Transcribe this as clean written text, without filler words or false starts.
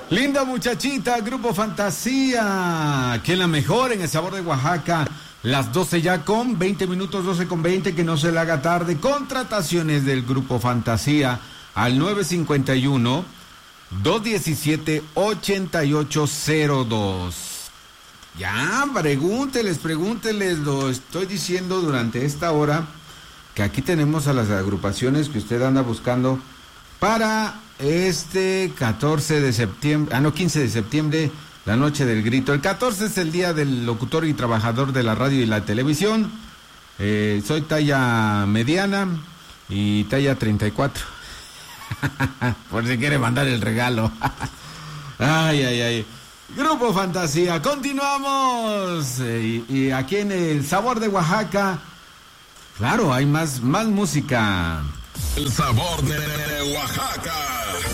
Linda muchachita, Grupo Fantasía, que es la mejor en el sabor de Oaxaca. Las 12 ya con 20 minutos, 12 con 20, que no se le haga tarde. Contrataciones del Grupo Fantasía al 951-217-8802. Ya, pregúnteles, lo estoy diciendo durante esta hora, que aquí tenemos a las agrupaciones que usted anda buscando para este 14 de septiembre, 15 de septiembre, la noche del grito. El 14 es el día del locutor y trabajador de la radio y la televisión. Soy talla mediana y talla 34. Por si quiere mandar el regalo. Ay. Grupo Fantasía, continuamos. Y aquí en el sabor de Oaxaca, claro, hay más música. El sabor de Oaxaca.